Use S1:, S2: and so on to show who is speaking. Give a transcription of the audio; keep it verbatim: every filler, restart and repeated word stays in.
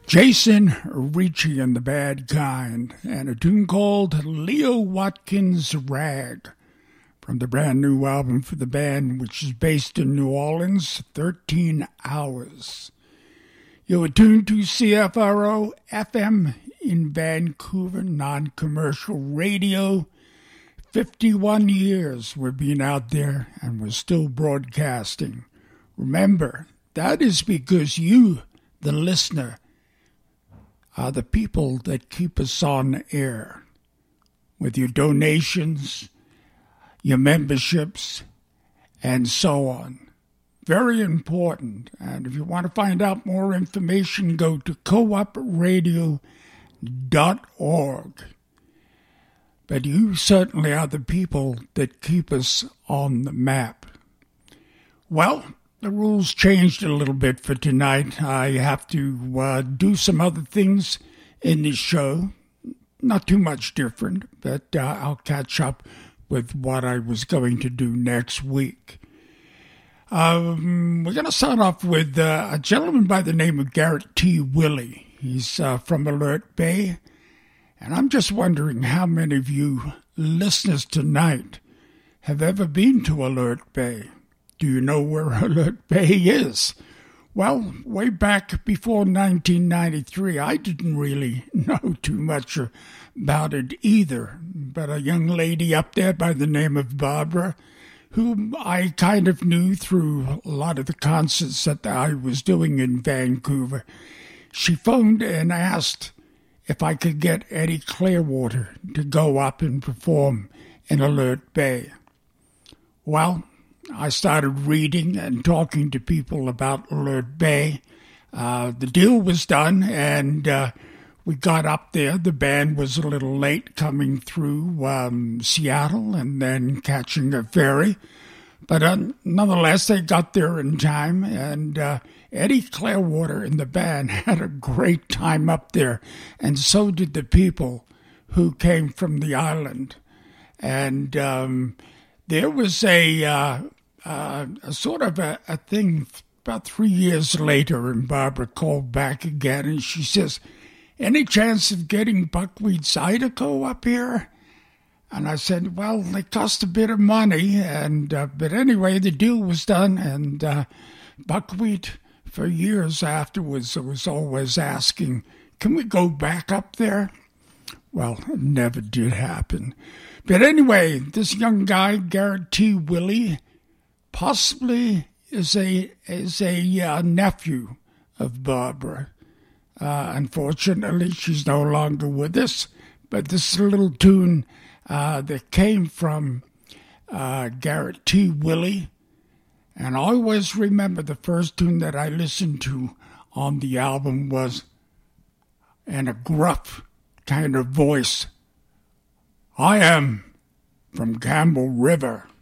S1: Jason Ricci and the Bad Kind, and a tune called Leo Watkins' Rag, from the brand new album for the band, which is based in New Orleans, thirteen hours. You're tuned to C F R O F M in Vancouver, non-commercial radio. fifty-one years we've been out there, and we're still broadcasting. Remember, that is because you, the listener, are the people that keep us on air with your donations, your memberships, and so on. Very important. And if you want to find out more information, go to co op radio dot org. But you certainly are the people that keep us on the map. Well, the rules changed a little bit for tonight. I have to uh, do some other things in this show. Not too much different, but uh, I'll catch up with what I was going to do next week. Um, we're going to start off with uh, a gentleman by the name of Garrett T. Willey. He's uh, from Alert Bay. And I'm just wondering how many of you listeners tonight have ever been to Alert Bay. Do you know where Alert Bay is? Well, way back before nineteen ninety-three, I didn't really know too much about it either. But a young lady up there by the name of Barbara, whom I kind of knew through a lot of the concerts that I was doing in Vancouver, she phoned and asked if I could get Eddie Clearwater to go up and perform in Alert Bay. Well, I started reading and talking to people about Alert Bay. Uh, the deal was done, and uh, we got up there. The band was a little late coming through um, Seattle and then catching a ferry. But uh, nonetheless, they got there in time, and uh, Eddie Clearwater and the band had a great time up there, and so did the people who came from the island. And um, there was a, uh, uh, a sort of a, a thing about three years later, and Barbara called back again, and she says, "Any chance of getting Buckwheat Zydeco up here?" And I said, well, they cost a bit of money, and uh, but anyway, the deal was done, and uh, Buckwheat, for years afterwards, was always asking, can we go back up there? Well, it never did happen. But anyway, this young guy, Garrett T. Willey, possibly is a, is a uh, nephew of Barbara. Uh, unfortunately, she's no longer with us, but this is a little tune Uh, that came from uh, Garrett T. Willey. And I always remember the first tune that I listened to on the album was in a gruff kind of voice. "I am from Campbell River."